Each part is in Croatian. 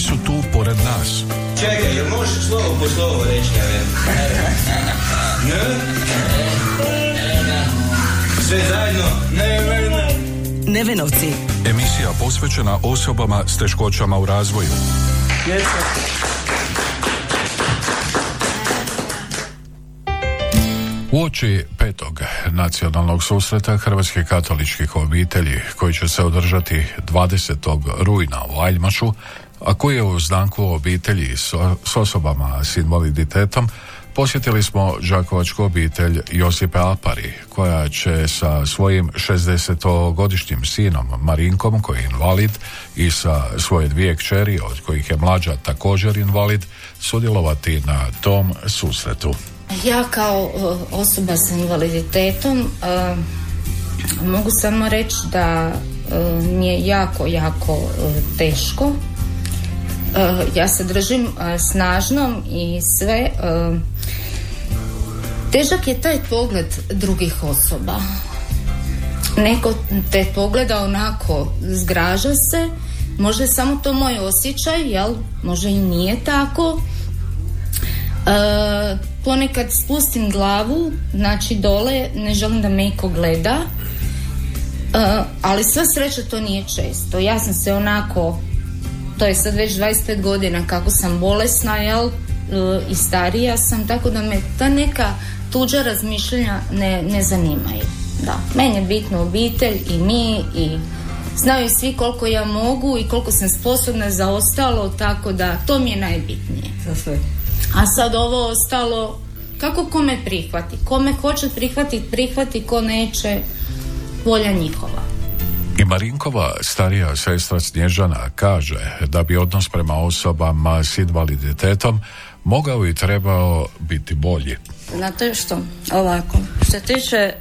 su tu pored nas. Čekaj, jel možeš slovo po slovo reći? Sve zajedno? Nevenovci. Emisija posvećena osobama s teškoćama u razvoju. Uoči 5. nacionalnog susreta hrvatskih katoličkih obitelji, koji će se održati 20. rujna u Aljmašu, a koji je u znaku obitelji s osobama s invaliditetom, posjetili smo đakovačku obitelj Josipe Apari, koja će sa svojim 60-godišnjim sinom Marinkom, koji je invalid, i sa svoje dvije kćeri, od kojih je mlađa također invalid, sudjelovati na tom susretu. Ja kao osoba s invaliditetom mogu samo reći da mi je jako teško. Ja se držim snažnom i sve. Težak je taj pogled drugih osoba. Neko te pogleda onako, zgraža se. Možda je samo to moj osjećaj, jel? Možda i nije tako. Ponekad spustim glavu, znači dole, ne želim da me iko gleda, ali sva sreća to nije često. Ja sam se onako, to je sad već 25 godina kako sam bolesna, jel, i starija sam, tako da me ta neka tuđa razmišljanja ne zanimaju. Da, meni je bitno obitelj i mi, i znaju svi koliko ja mogu i koliko sam sposobna za ostalo, tako da to mi je najbitnije. Za sve. A sad ovo ostalo, kako kome prihvati? Kome hoće prihvati, ko neće, volja njihova. I Marinkova starija sestra Snježana kaže da bi odnos prema osobama s invaliditetom mogao i trebao biti bolji. Znate što? Ovako, što se tiče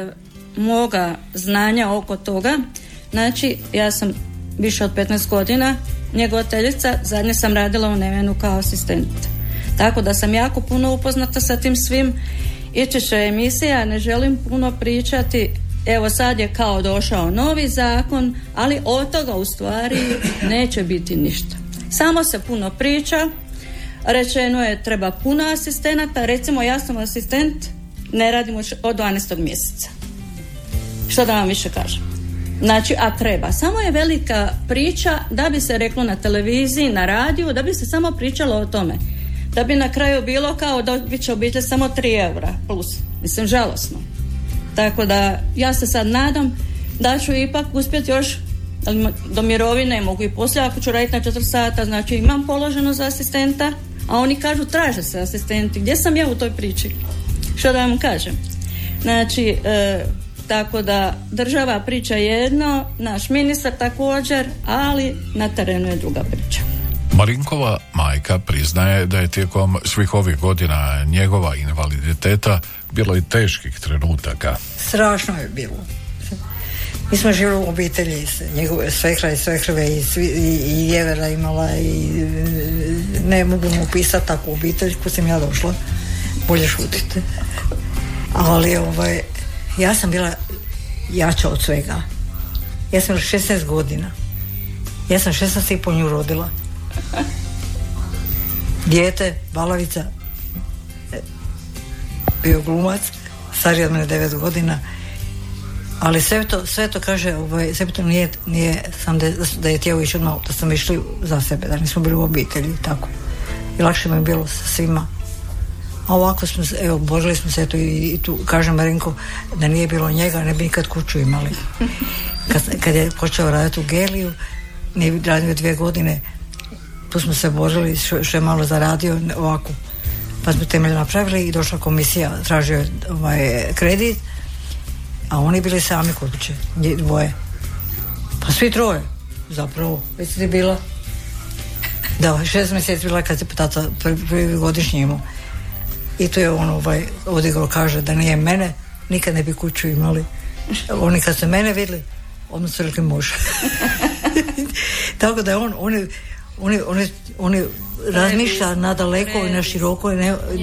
moga znanja oko toga, znači ja sam više od 15 godina njegovateljica, zadnje sam radila u Nevenu kao asistent. Tako da sam jako puno upoznata sa tim svim. Ići će emisija, ne želim puno pričati. Evo sad je kao došao novi zakon, ali od toga u stvari neće biti ništa. Samo se puno priča. Rečeno je treba puno asistenata. Recimo ja sam asistent, ne radim od 12. mjeseca. Što da vam više kažem? Znači, a treba. Samo je velika priča da bi se reklo na televiziji, na radiju, da bi se samo pričalo o tome. Da bi na kraju bilo kao dobit će obitelj samo 3 eura plus. Mislim, žalosno. Tako da ja se sad nadam da ću ipak uspjeti još do mirovine, mogu i poslije ako ću raditi na 4 sata, znači imam položeno za asistenta, a oni kažu traže se asistenti. Gdje sam ja u toj priči? Što da vam kažem? Znači, tako da država priča jedno, naš ministar također, ali na terenu je druga priča. Marinkova majka priznaje da je tijekom svih ovih godina njegova invaliditeta bilo i teških trenutaka. Strašno je bilo. Mi smo živjeli u obitelji, njegove svekra i svekrve i Jevera imala i ne mogu mu upisati takvu obitelj ko sam ja došla. Bolje šutite. Ali ja sam bila jača od svega. Ja sam bila 16 godina. Ja sam 16,5 nju rodila. Dijete, balavica, bio glumac, stariji od mene 9 godina, ali sve to kaže, sve to nije sam da je tijelo išlo odmah, da smo išli za sebe, da nismo bili u obitelji, tako. I lakše mi je bilo sa svima. A ovako smo, borili smo se, i tu kaže Marinko, da nije bilo njega, ne bi nikad kuću imali. Kad je počeo raditi u Geliju, nije radio 2 godine, tu smo se borili, što je malo zaradio ovako, pa smo temelj napravili i došla komisija, tražio kredit, a oni bili sami kod kuće, 2, pa svi 3 zapravo, već je bila da, 6 mjeseci bila kad se tata prvi godišnji imao i to je on odigrao, kaže da nije mene nikad ne bi kuću imali. Oni kad su mene vidjeli odmah su rekli može. Tako da je on razmišlja nadaleko i na široko,